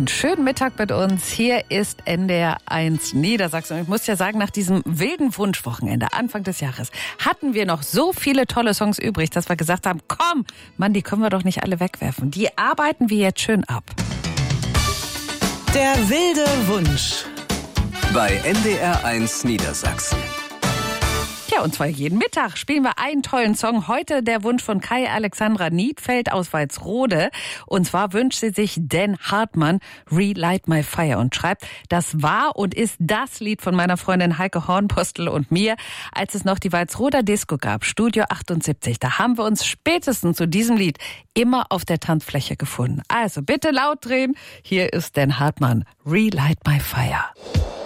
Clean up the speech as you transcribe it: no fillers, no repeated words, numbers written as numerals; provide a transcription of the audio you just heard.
einen schönen Mittag mit uns. Hier ist NDR 1 Niedersachsen. Und ich muss ja sagen, nach diesem wilden Wunschwochenende Anfang des Jahres hatten wir noch so viele tolle Songs übrig, dass wir gesagt haben, komm, Mann, die können wir doch nicht alle wegwerfen. Die arbeiten wir jetzt schön ab. Der wilde Wunsch. Bei NDR 1 Niedersachsen. Ja, und zwar jeden Mittag spielen wir einen tollen Song. Heute der Wunsch von Kai Alexandra Niedfeld aus Walsrode. Und zwar wünscht sie sich Dan Hartmann, Relight My Fire, und schreibt, das war und ist das Lied von meiner Freundin Heike Hornpostel und mir, als es noch die Walsroder Disco gab, Studio 78. Da haben wir uns spätestens zu diesem Lied immer auf der Tanzfläche gefunden. Also bitte laut drehen. Hier ist Dan Hartmann, Relight My Fire.